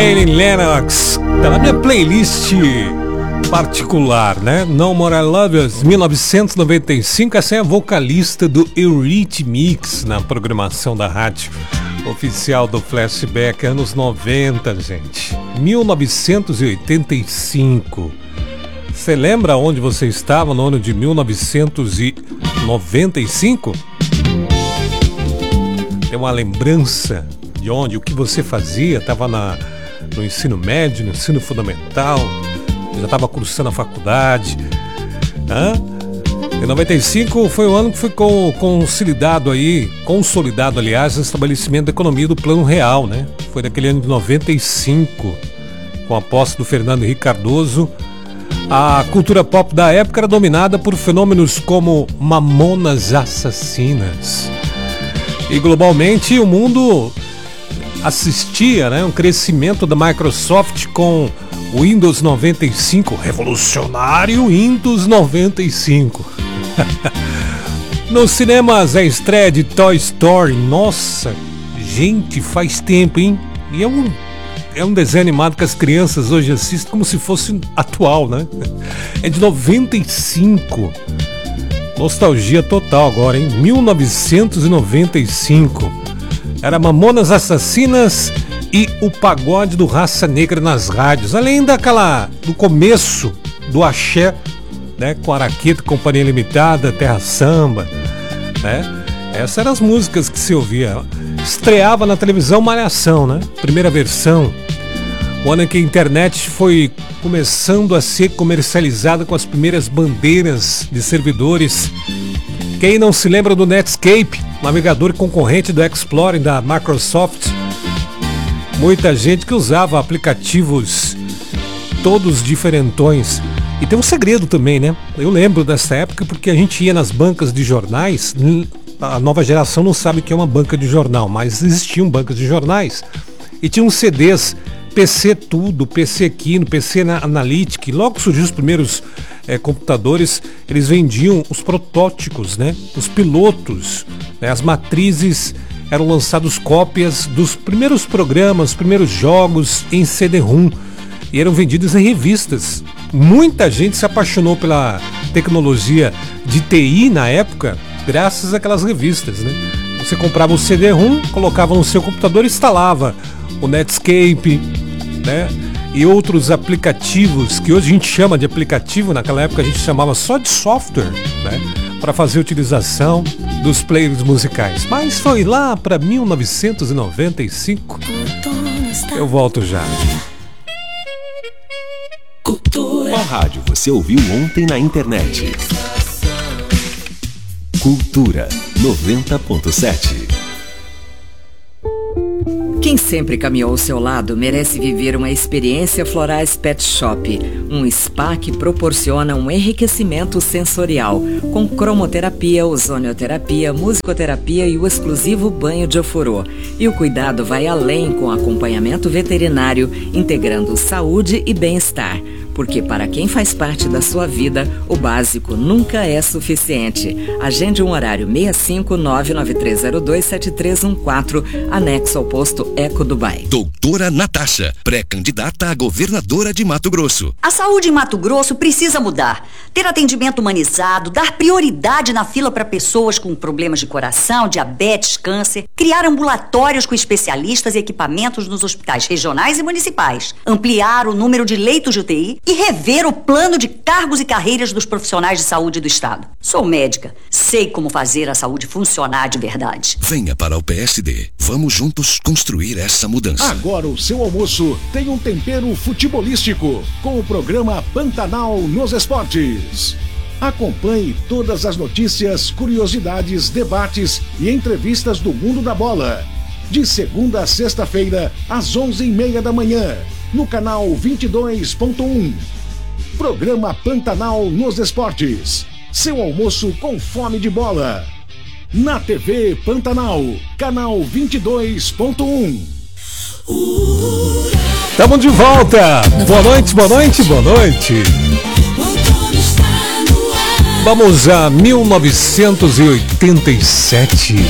Annie Lennox, tá na minha playlist particular, né? No More Lovers, 1995. Essa é a vocalista do Eurythmics na programação da rádio oficial do Flashback, anos 90, gente. 1985. Você lembra onde você estava no ano de 1995? Tem uma lembrança de onde, o que você fazia? Estava no ensino médio, no ensino fundamental, já estava cursando a faculdade. Em 95 foi o ano que foi consolidado, aliás, o estabelecimento da economia do Plano Real, né? Foi naquele ano de 95, com a posse do Fernando Henrique Cardoso. A cultura pop da época era dominada por fenômenos como Mamonas Assassinas. E globalmente o mundo assistia, né, um crescimento da Microsoft com o Windows 95, revolucionário Windows 95. Nos cinemas, a estreia de Toy Story. Nossa, gente, faz tempo, hein? E é um desenho animado que as crianças hoje assistem como se fosse atual, né? É de 95. Nostalgia total agora, hein? 1995. Era Mamonas Assassinas e o pagode do Raça Negra nas rádios. Além do começo do axé, né? Com Araqueto, Companhia Limitada, Terra Samba, né? Essas eram as músicas que se ouvia. Estreava na televisão Malhação, né? Primeira versão. O ano em que a internet foi começando a ser comercializada com as primeiras bandeiras de servidores. Quem não se lembra do Netscape, navegador concorrente do Explorer da Microsoft? Muita gente que usava aplicativos todos diferentões. E tem um segredo também, né? Eu lembro dessa época porque a gente ia nas bancas de jornais. A nova geração não sabe o que é uma banca de jornal, mas existiam bancas de jornais. E tinham CDs, PC Tudo, PC Kino, PC Analytic. Logo surgiram os primeiros computadores, eles vendiam os protótipos, né? Os pilotos, né? As matrizes, eram lançados cópias dos primeiros programas, primeiros jogos em CD-ROM. E eram vendidos em revistas. Muita gente se apaixonou pela tecnologia de TI na época, graças àquelas revistas, né? Você comprava o CD-ROM, colocava no seu computador e instalava o Netscape, né? E outros aplicativos que hoje a gente chama de aplicativo, naquela época a gente chamava só de software, né? Para fazer a utilização dos players musicais. Mas foi lá para 1995. Eu volto já. Qual rádio você ouviu ontem na internet? Cultura 90.7. Quem sempre caminhou ao seu lado merece viver uma experiência Florais Pet Shop, um spa que proporciona um enriquecimento sensorial, com cromoterapia, ozonioterapia, musicoterapia e o exclusivo banho de ofurô. E o cuidado vai além com acompanhamento veterinário, integrando saúde e bem-estar. Porque para quem faz parte da sua vida, o básico nunca é suficiente. Agende um horário 65993027314, anexo ao posto Eco Dubai. Doutora Natasha, pré-candidata a governadora de Mato Grosso. A saúde em Mato Grosso precisa mudar. Ter atendimento humanizado, dar prioridade na fila para pessoas com problemas de coração, diabetes, câncer, criar ambulatórios com especialistas e equipamentos nos hospitais regionais e municipais, ampliar o número de leitos de UTI e rever o plano de cargos e carreiras dos profissionais de saúde do Estado. Sou médica, sei como fazer a saúde funcionar de verdade. Venha para o PSD. Vamos juntos construir essa mudança. Agora o seu almoço tem um tempero futebolístico com o programa Pantanal nos Esportes. Acompanhe todas as notícias, curiosidades, debates e entrevistas do mundo da bola. De segunda a sexta-feira, às 11h30 da manhã. No canal 22.1. Programa Pantanal nos Esportes. Seu almoço com fome de bola. Na TV Pantanal, canal 22.1. Estamos de volta. Boa noite, boa noite, boa noite. Vamos a 1987.